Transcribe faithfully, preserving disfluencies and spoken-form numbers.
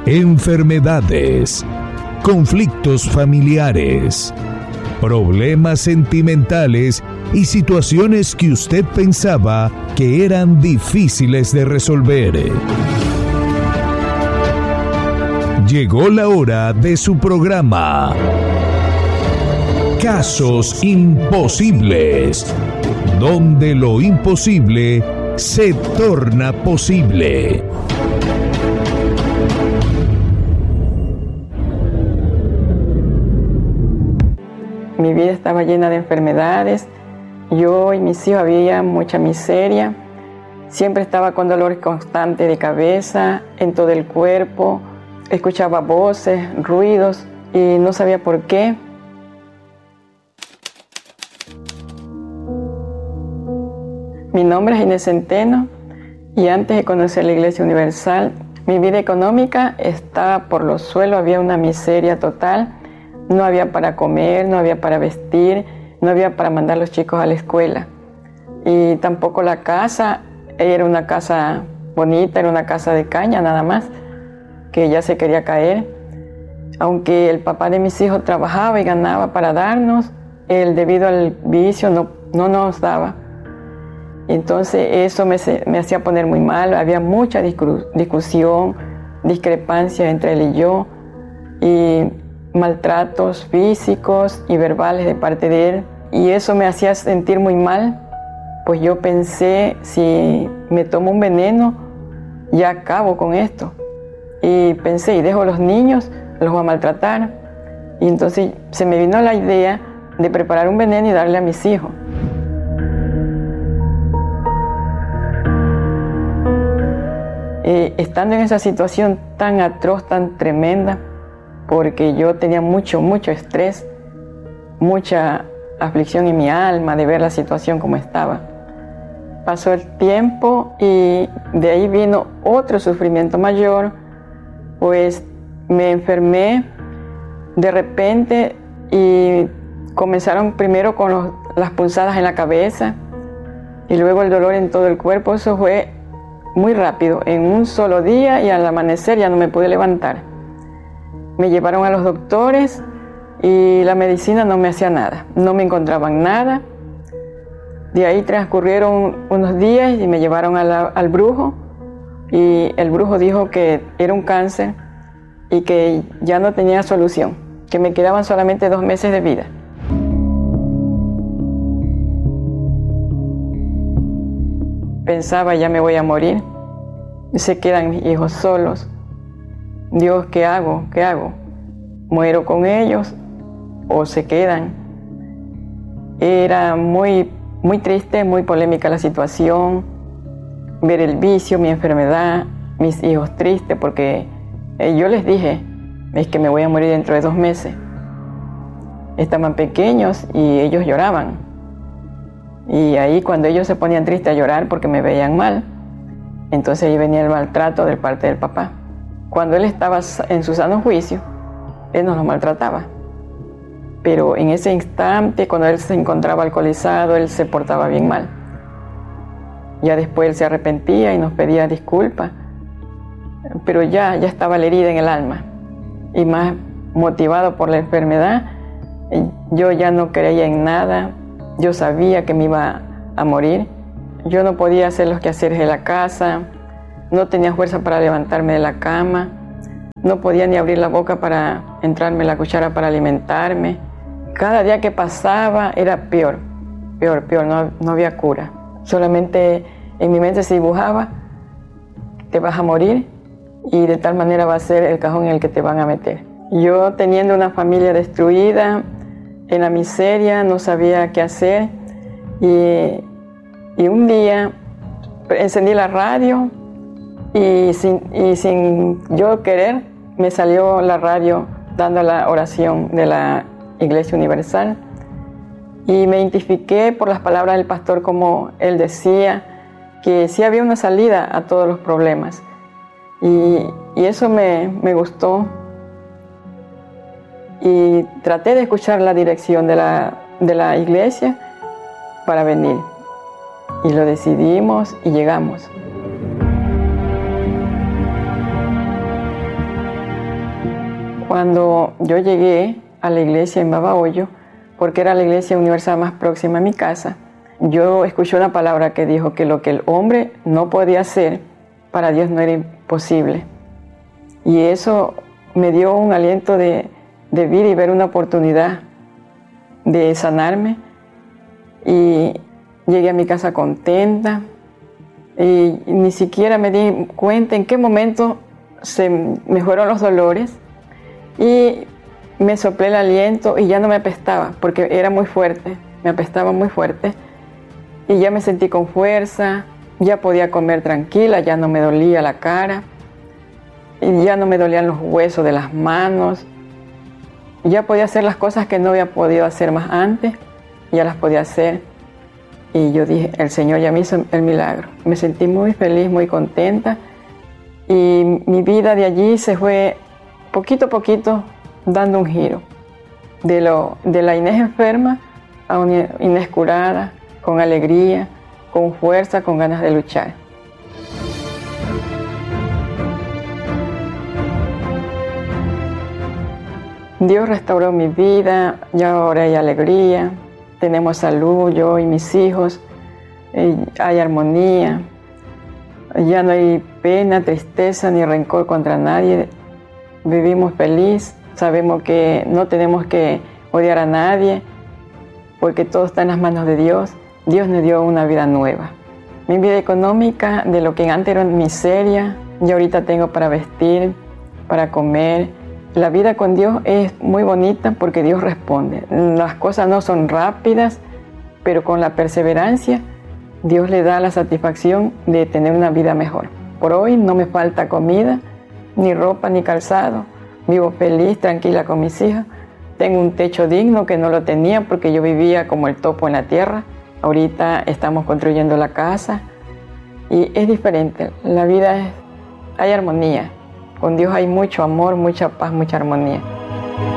enfermedades, conflictos familiares, problemas sentimentales y situaciones que usted pensaba que eran difíciles de resolver. Llegó la hora de su programa Casos Imposibles, donde lo imposible se torna posible. Mi vida estaba llena de enfermedades. Yo y mis hijos había mucha miseria. Siempre estaba con dolores constantes de cabeza, en todo el cuerpo. Escuchaba voces, ruidos y no sabía por qué. Mi nombre es Inés Centeno y antes de conocer la Iglesia Universal, mi vida económica estaba por los suelos, había una miseria total. No había para comer, no había para vestir, no había para mandar a los chicos a la escuela. Y tampoco la casa, era una casa bonita, era una casa de caña nada más, que ya se quería caer. Aunque el papá de mis hijos trabajaba y ganaba para darnos, él debido al vicio no, no nos daba. Entonces eso me, me hacía poner muy mal, había mucha discusión, discrepancia entre él y yo, y maltratos físicos y verbales de parte de él, y eso me hacía sentir muy mal. Pues yo pensé, si me tomo un veneno ya acabo con esto, y pensé, y dejo a los niños, los voy a maltratar. Y entonces se me vino la idea de preparar un veneno y darle a mis hijos. Eh, estando en esa situación tan atroz, tan tremenda, porque yo tenía mucho, mucho estrés, mucha aflicción en mi alma de ver la situación como estaba. Pasó el tiempo y de ahí vino otro sufrimiento mayor, pues me enfermé de repente y comenzaron primero con los, las punzadas en la cabeza y luego el dolor en todo el cuerpo. Eso fue muy rápido, en un solo día, y al amanecer ya no me pude levantar. Me llevaron a los doctores y la medicina no me hacía nada, no me encontraban nada. De ahí transcurrieron unos días y me llevaron a la, al brujo, y el brujo dijo que era un cáncer y que ya no tenía solución, que me quedaban solamente dos meses de vida. Pensaba, ya me voy a morir, se quedan mis hijos solos. Dios, ¿qué hago? ¿Qué hago? ¿Muero con ellos o se quedan? Era muy, muy triste, muy polémica la situación. Ver el vicio, mi enfermedad, mis hijos tristes, porque eh, yo les dije, es que me voy a morir dentro de dos meses. Estaban pequeños y ellos lloraban. Y ahí cuando ellos se ponían tristes a llorar porque me veían mal, entonces ahí venía el maltrato de parte del papá. Cuando él estaba en su sano juicio, él no nos maltrataba. Pero en ese instante, cuando él se encontraba alcoholizado, él se portaba bien mal. Ya después él se arrepentía y nos pedía disculpas. Pero ya, ya estaba la herida en el alma. Y más motivado por la enfermedad, yo ya no creía en nada. Yo sabía que me iba a morir. Yo no podía hacer los quehaceres de la casa. No tenía fuerza para levantarme de la cama, no podía ni abrir la boca para entrarme la cuchara para alimentarme. Cada día que pasaba era peor, peor, peor, no, no había cura. Solamente en mi mente se dibujaba, te vas a morir y de tal manera va a ser el cajón en el que te van a meter. Yo teniendo una familia destruida, en la miseria, no sabía qué hacer, y, y un día encendí la radio, Y sin, y sin yo querer, me salió la radio dando la oración de la Iglesia Universal. Y me identifiqué por las palabras del pastor, como él decía, que sí había una salida a todos los problemas. Y, y eso me, me gustó. Y traté de escuchar la dirección de la, de la iglesia para venir. Y lo decidimos y llegamos. Cuando yo llegué a la iglesia en Babahoyo, porque era la iglesia universal más próxima a mi casa, yo escuché una palabra que dijo que lo que el hombre no podía hacer, para Dios no era imposible. Y eso me dio un aliento de, de vida y ver una oportunidad de sanarme. Y llegué a mi casa contenta y ni siquiera me di cuenta en qué momento se me fueron los dolores y me soplé el aliento y ya no me apestaba porque era muy fuerte, me apestaba muy fuerte y ya me sentí con fuerza, ya podía comer tranquila, ya no me dolía la cara y ya no me dolían los huesos de las manos, ya podía hacer las cosas que no había podido hacer más antes, ya las podía hacer. Y yo dije, el Señor ya me hizo el milagro. Me sentí muy feliz, muy contenta. Y mi vida de allí se fue poquito a poquito dando un giro. De, lo, de la Inés enferma a una Inés curada, con alegría, con fuerza, con ganas de luchar. Dios restauró mi vida, y ahora hay alegría. Tenemos salud, yo y mis hijos, hay armonía, ya no hay pena, tristeza ni rencor contra nadie, vivimos feliz, sabemos que no tenemos que odiar a nadie, porque todo está en las manos de Dios. Dios nos dio una vida nueva. Mi vida económica, de lo que antes era miseria, ya ahorita tengo para vestir, para comer. La vida con Dios es muy bonita porque Dios responde. Las cosas no son rápidas, pero con la perseverancia, Dios le da la satisfacción de tener una vida mejor. Por hoy no me falta comida, ni ropa, ni calzado. Vivo feliz, tranquila con mis hijas. Tengo un techo digno que no lo tenía porque yo vivía como el topo en la tierra. Ahorita estamos construyendo la casa y es diferente. La vida es, hay armonía. Con Dios hay mucho amor, mucha paz, mucha armonía.